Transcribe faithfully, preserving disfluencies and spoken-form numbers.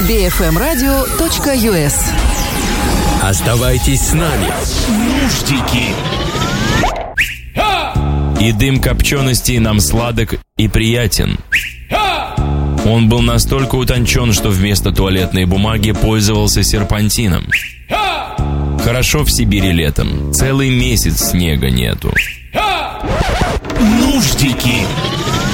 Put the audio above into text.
би эф эм радио точка ю эс. Оставайтесь с нами. Нуждики. И дым копченостей нам сладок и приятен. Он был настолько утончен, что вместо туалетной бумаги пользовался серпантином. Хорошо в Сибири летом. Целый месяц снега нету. Нуждики.